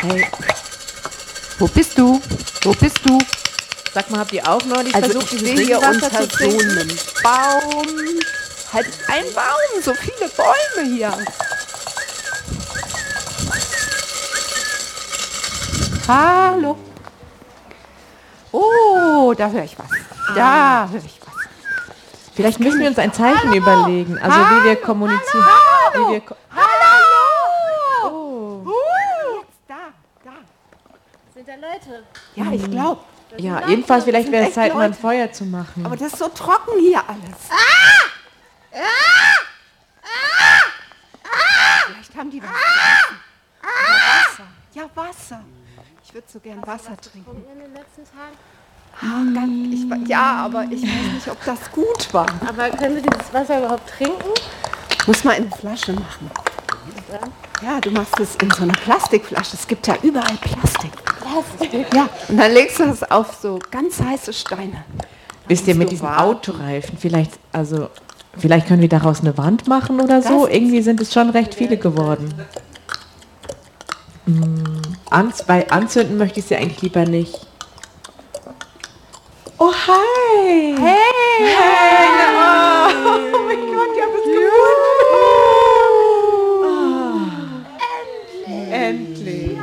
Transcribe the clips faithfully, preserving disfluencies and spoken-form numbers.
Hey, wo bist du? Wo bist du? Sag mal, habt ihr auch neulich Also versucht, ich dieses stehe hier Regenwasser unter zu so trinken? einem Baum. Halt ein Baum, so viele Bäume hier. Hallo. Oh, da höre ich was. Da höre ich was. Vielleicht müssen wir uns ein Zeichen überlegen, also wie wir kommunizieren. Hallo. Wie wir ko Hallo. oh. Uh, jetzt da, da. Sind da Leute? Ja, ich glaube. Ja, jedenfalls vielleicht sind wäre es echt Zeit, mal ein Leute. Feuer zu machen. Aber das ist so trocken hier alles. Vielleicht haben die was gegessen. Oder Wasser. Ja, Wasser. Ich würde so gern Wasser trinken. In den letzten Tagen. Ah, ganz, ich, wa- ja, aber ich weiß nicht, ob das gut war. Aber können wir dieses Wasser überhaupt trinken? Muss man in eine Flasche machen. Ja, du machst es in so eine Plastikflasche. Es gibt ja überall Plastik. Plastik. Ja, und dann legst du es auf so ganz heiße Steine. Wisst ihr, mit so diesen warm. Autoreifen, vielleicht, also, vielleicht können wir daraus eine Wand machen oder so. Das- Irgendwie sind es schon recht viele geworden. Mm, Anz bei Anzünden möchte ich sie eigentlich lieber nicht. Oh, hi! Hey! Hey! Oh mein Gott, ich habe es gefunden! Endlich!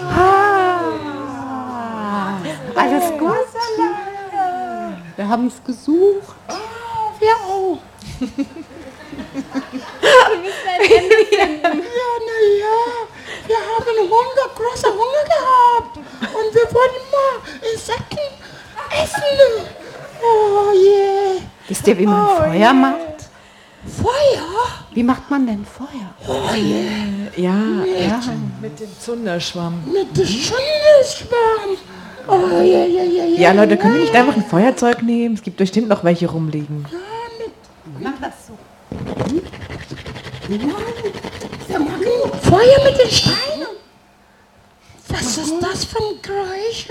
Ah, alles gut? Wir haben es gesucht. Ja, oh. Ja, na ja, wir haben Hunger, große Hunger gehabt und wir wollten mal Insekten essen. Oh je. Wisst ihr, wie man Oh, Feuer yeah. macht? Feuer? Wie macht man denn Feuer? Oh je. Ja, Ja. mit dem Zunderschwamm. Mit dem Schundeschwamm. Oh je, je, je, je. Ja, Leute, können wir nicht einfach ein Feuerzeug nehmen? Es gibt bestimmt noch welche rumliegen. Mach das so. Wir machen Feuer mit den Steinen. Was ist das für ein Geräusch?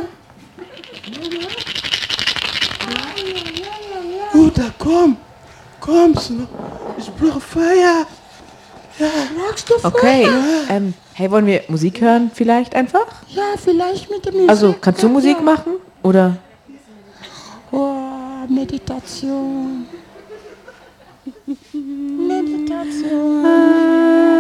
Bruder, komm. Komm, so. Ich brauche Feuer. Ja, magst du Feuer? Okay, ähm, hey, wollen wir Musik hören vielleicht einfach? Ja, vielleicht mit der Musik. Also, kannst du Musik machen? Oder? Oh, Meditation. Meditation.